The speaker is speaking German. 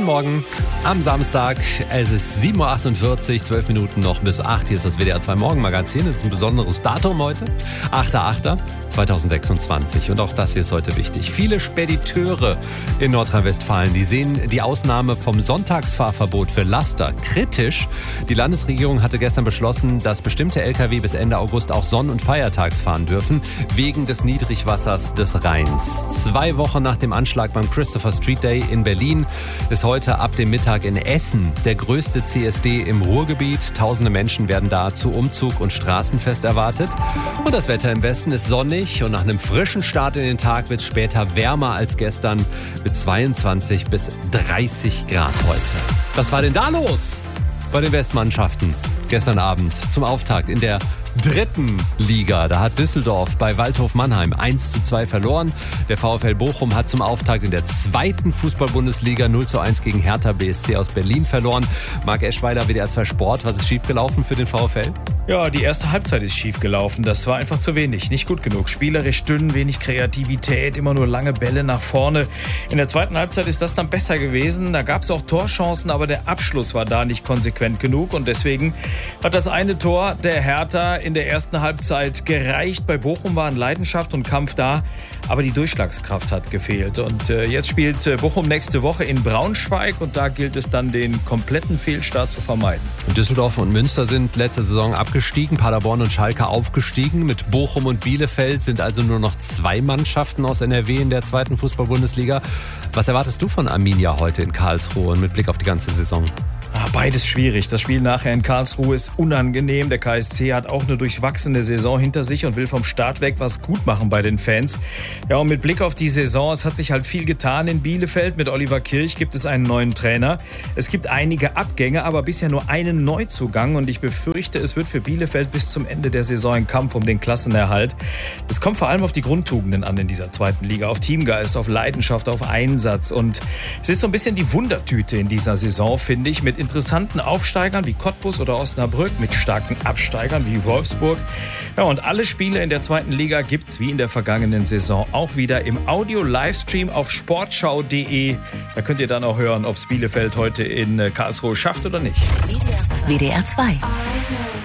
Morgen am Samstag. Es ist 7.48 Uhr, 12 Minuten noch bis 8. Hier ist das WDR 2 Morgenmagazin. Es ist ein besonderes Datum heute, 8.8.2026. Und auch das hier ist heute wichtig. Viele Spediteure in Nordrhein-Westfalen, die sehen die Ausnahme vom Sonntagsfahrverbot für Laster kritisch. Die Landesregierung hatte gestern beschlossen, dass bestimmte Lkw bis Ende August auch sonn- und feiertags fahren dürfen, wegen des Niedrigwassers des Rheins. 2 Wochen nach dem Anschlag beim Christopher Street Day in Berlin ist heute ab dem Mittag in Essen der größte CSD im Ruhrgebiet. Tausende Menschen werden da zu Umzug und Straßenfest erwartet. Und das Wetter im Westen ist sonnig und nach einem frischen Start in den Tag wird es später wärmer als gestern mit 22 bis 30 Grad heute. Was war denn da los bei den Westmannschaften gestern Abend zum Auftakt in der 3. Liga? Da hat Düsseldorf bei Waldhof Mannheim 1:2 verloren. Der VfL Bochum hat zum Auftakt in der 2. Fußball-Bundesliga 0:1 gegen Hertha BSC aus Berlin verloren. Marc Eschweiler, WDR 2 Sport. Was ist schiefgelaufen für den VfL? Ja, die erste Halbzeit ist schief gelaufen. Das war einfach zu wenig, nicht gut genug. Spielerisch dünn, wenig Kreativität, immer nur lange Bälle nach vorne. In der zweiten Halbzeit ist das dann besser gewesen. Da gab es auch Torchancen, aber der Abschluss war da nicht konsequent genug. Und deswegen hat das eine Tor der Hertha in der ersten Halbzeit gereicht. Bei Bochum waren Leidenschaft und Kampf da, aber die Durchschlagskraft hat gefehlt. Und jetzt spielt Bochum nächste Woche in Braunschweig und da gilt es dann, den kompletten Fehlstart zu vermeiden. Düsseldorf und Münster sind letzte Saison abgestiegen, Paderborn und Schalke aufgestiegen. Mit Bochum und Bielefeld sind also nur noch 2 Mannschaften aus NRW in der 2. Fußball-Bundesliga. Was erwartest du von Arminia heute in Karlsruhe und mit Blick auf die ganze Saison? Beides schwierig. Das Spiel nachher in Karlsruhe ist unangenehm. Der KSC hat auch eine durchwachsene Saison hinter sich und will vom Start weg was gut machen bei den Fans. Ja, und mit Blick auf die Saison, es hat sich halt viel getan in Bielefeld. Mit Oliver Kirch gibt es einen neuen Trainer. Es gibt einige Abgänge, aber bisher nur einen Neuzugang. Und ich befürchte, es wird für Bielefeld bis zum Ende der Saison ein Kampf um den Klassenerhalt. Es kommt vor allem auf die Grundtugenden an in dieser 2. Liga. Auf Teamgeist, auf Leidenschaft, auf Einsatz. Und es ist so ein bisschen die Wundertüte in dieser Saison, finde ich, mit interessanten Aufsteigern wie Cottbus oder Osnabrück, mit starken Absteigern wie Wolfsburg. Ja, und alle Spiele in der 2. Liga gibt's wie in der vergangenen Saison auch wieder im Audio-Livestream auf sportschau.de. Da könnt ihr dann auch hören, ob es Bielefeld heute in Karlsruhe schafft oder nicht. WDR 2